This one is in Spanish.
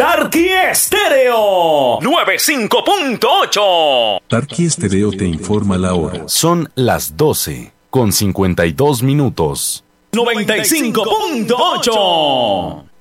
Tarqui Estéreo 95.8. Tarqui Estéreo te informa la hora. Son las 12:52. 95.8.